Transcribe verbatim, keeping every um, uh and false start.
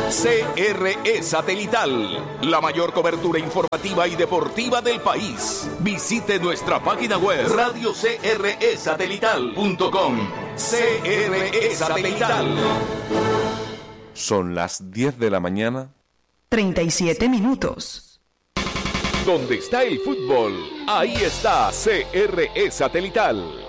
C R E Satelital, la mayor cobertura informativa y deportiva del país. Visite nuestra página web radio c r e satelital punto com. C R E Satelital. Son las diez de la mañana. treinta y siete minutos. Donde está el fútbol, ahí está C R E Satelital.